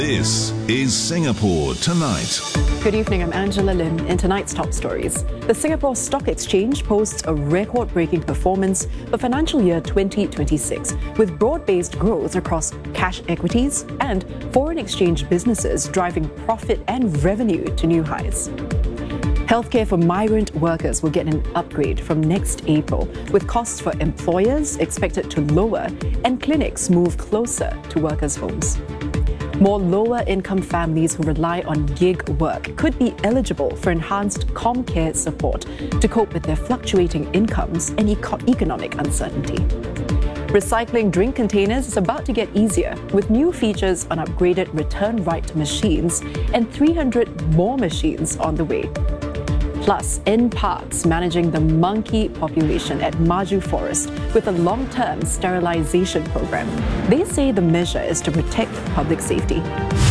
This is Singapore Tonight. Good evening, I'm Angela Lim. In tonight's top stories, the Singapore Stock Exchange posts a record-breaking performance for financial year 2026, with broad-based growth across cash equities and foreign exchange businesses driving profit and revenue to new highs. Healthcare for migrant workers will get an upgrade from next April, with costs for employers expected to lower and clinics move closer to workers' homes. More lower-income families who rely on gig work could be eligible for enhanced ComCare support to cope with their fluctuating incomes and economic uncertainty. Recycling drink containers is about to get easier, with new features on upgraded return right machines and 300 more machines on the way. Plus, NParks managing the monkey population at Maju Forest with a long-term sterilization program. They say the measure is to protect public safety.